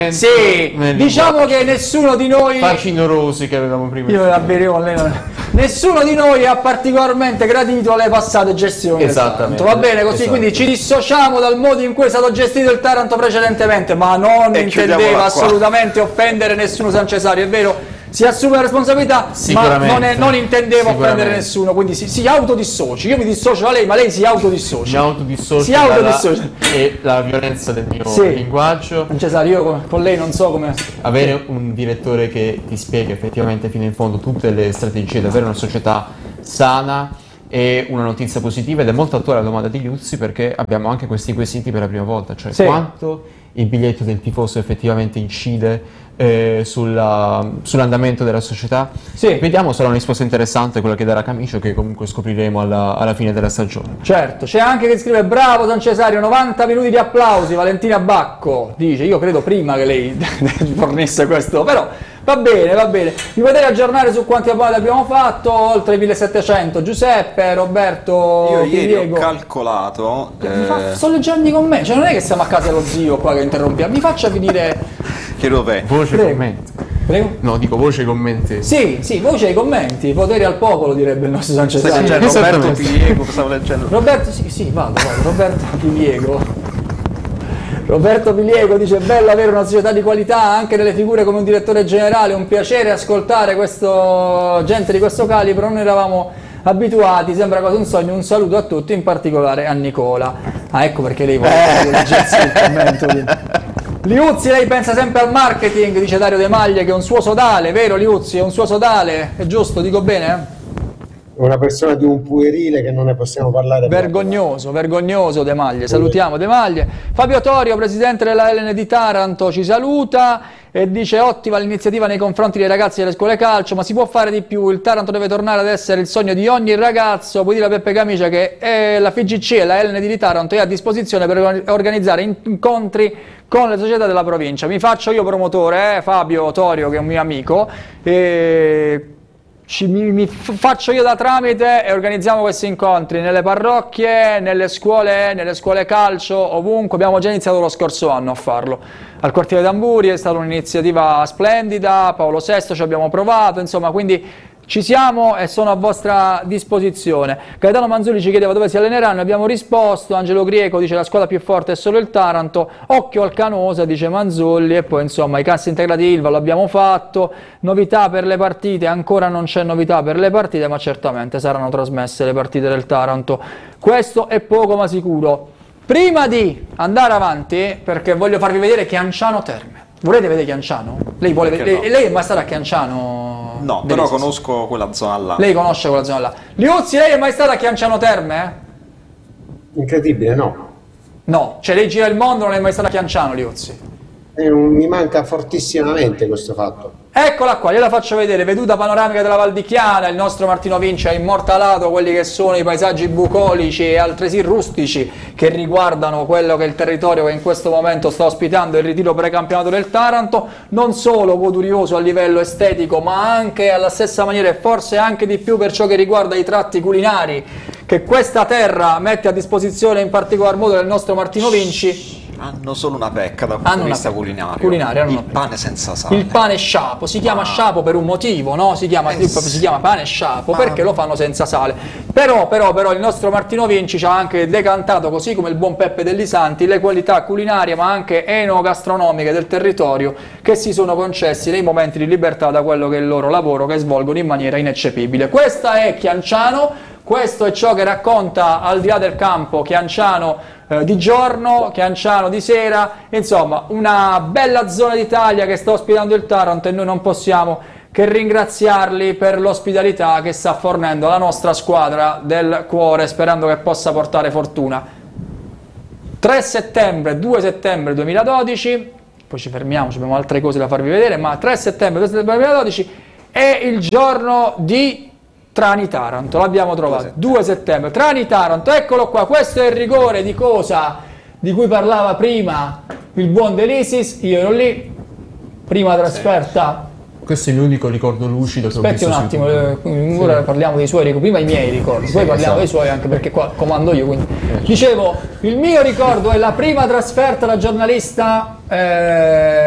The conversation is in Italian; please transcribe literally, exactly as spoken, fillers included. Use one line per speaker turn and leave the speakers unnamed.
Sì, diciamo che nessuno di noi...
facinorosi che avevamo prima.
Io la bevevo lei non... Nessuno di noi ha particolarmente gradito le passate gestioni del Taranto, va bene così, esatto. Quindi ci dissociamo dal modo in cui è stato gestito il Taranto precedentemente, ma non e intendeva assolutamente offendere nessuno San Cesario, è vero? Si assume la responsabilità, ma non, è, non intendeva offendere nessuno, quindi si, si autodissoci. Io mi dissocio da lei, ma lei si autodissocia.
Mi autodissocio. Si
autodissocia.
E la violenza del mio
sì.
linguaggio.
Cesario, io con lei non so come...
Avere un direttore che ti spiega effettivamente fino in fondo tutte le strategie, davvero una società sana. È una notizia positiva ed è molto attuale la domanda di Liuzzi, perché abbiamo anche questi quesiti per la prima volta, cioè sì. quanto il biglietto del tifoso effettivamente incide eh, sulla, sull'andamento della società. Sì. Vediamo, sarà una risposta interessante quella che darà Camicio, che comunque scopriremo alla, alla fine della stagione.
Certo, c'è anche chi scrive bravo San Cesario, novanta minuti di applausi, Valentina Bacco dice, io credo prima che lei fornisse questo, però va bene, va bene. Mi potete aggiornare su quanti abbonati abbiamo fatto? Oltre i millesettecento. Giuseppe, Roberto,
io ieri
Piliego.
ho calcolato.
Eh... Fa... Sto leggendo i commenti, cioè non è che siamo a casa dello zio qua che interrompiamo. Mi faccia finire.
Chiedo te.
Voce Prego. Commenti.
Prego?
No, dico voce commenti.
Sì, sì, voce ai commenti. Potere al popolo, direbbe il nostro San Cesario.
Cioè, Roberto Piliego, stavo leggendo.
Roberto, sì, sì, vado, vado. Roberto Piliego. Roberto Piliego dice bello avere una società di qualità anche nelle figure come un direttore generale, un piacere ascoltare questo, gente di questo calibro, non eravamo abituati, sembra quasi un sogno, un saluto a tutti, in particolare a Nicola. Ah, ecco perché lei vuole leggersi il commento. Liuzzi, lei pensa sempre al marketing, dice Dario De Maglie, che è un suo sodale, vero Liuzzi? È un suo sodale, è giusto, dico bene?
Una persona di un puerile che non ne possiamo parlare.
Vergognoso, vergognoso De Maglie, salutiamo De Maglie. Fabio Torio, presidente della L N di Taranto, ci saluta e dice ottima l'iniziativa nei confronti dei ragazzi delle scuole calcio, ma si può fare di più, il Taranto deve tornare ad essere il sogno di ogni ragazzo. Puoi dire a Beppe Camicia che è la F G C e la L N D di Taranto è a disposizione per organizzare incontri con le società della provincia. Mi faccio io promotore, eh, Fabio Torio, che è un mio amico, e ci, mi, mi faccio io da tramite e organizziamo questi incontri nelle parrocchie, nelle scuole, nelle scuole calcio, ovunque. Abbiamo già iniziato lo scorso anno a farlo. Al quartiere Tamburi è stata un'iniziativa splendida, Paolo sesto ci abbiamo provato, insomma, quindi ci siamo e sono a vostra disposizione. Gaetano Manzulli ci chiedeva dove si alleneranno, abbiamo risposto. Angelo Grieco dice la squadra più forte è solo il Taranto, occhio al Canosa, dice Manzulli, e poi insomma i cassi integrati Ilva lo abbiamo fatto. Novità per le partite, ancora non c'è novità per le partite, ma certamente saranno trasmesse le partite del Taranto. Questo è poco ma sicuro. Prima di andare avanti, perché voglio farvi vedere Chianciano Terme. Volete vedere Chianciano? Lei, vuole vedere, no? lei è mai stata a Chianciano?
No, però conosco quella zona là.
Lei conosce quella zona là. Liuzzi, lei è mai stata a Chianciano Terme?
Incredibile, no.
No, cioè lei gira il mondo, non è mai stata a Chianciano, Liuzzi?
Eh, mi manca fortissimamente questo fatto.
Eccola qua, gliela faccio vedere, veduta panoramica della Val di Chiana. Il nostro Martino Vinci ha immortalato quelli che sono i paesaggi bucolici e altresì rustici che riguardano quello che è il territorio che in questo momento sta ospitando il ritiro precampionato del Taranto, non solo godurioso a livello estetico, ma anche alla stessa maniera e forse anche di più per ciò che riguarda i tratti culinari che questa terra mette a disposizione in particolar modo del nostro Martino Vinci.
Hanno solo una pecca dal punto di vista culinario,
culinario
il pane senza sale.
Il pane sciapo, si chiama ah. sciapo per un motivo, no? Si chiama, eh, si chiama pane sciapo, ah. perché lo fanno senza sale. Però, però, però il nostro Martino Vinci ci ha anche decantato, così come il buon Peppe Dellisanti, le qualità culinarie ma anche enogastronomiche del territorio che si sono concessi nei momenti di libertà da quello che è il loro lavoro, che svolgono in maniera ineccepibile. Questa è Chianciano. Questo è ciò che racconta al di là del campo Chianciano eh, di giorno, Chianciano di sera, insomma una bella zona d'Italia che sta ospitando il Taranto e noi non possiamo che ringraziarli per l'ospitalità che sta fornendo la nostra squadra del cuore, sperando che possa portare fortuna. tre settembre, due settembre duemiladodici, poi ci fermiamo, abbiamo altre cose da farvi vedere, ma tre settembre, due settembre duemiladodici è il giorno di Trani Taranto, l'abbiamo trovato, due settembre, Trani Taranto, eccolo qua, questo è il rigore di cosa? Di cui parlava prima il buon De Lisis, io ero lì, prima trasferta.
Questo è l'unico ricordo lucido che
Aspetti
ho visto.
Aspetti un attimo, ora sì. parliamo dei suoi ricordi, prima i miei ricordi, sì, poi parliamo esatto. dei suoi anche perché qua comando io, quindi. Dicevo, il mio ricordo è la prima trasferta da giornalista eh,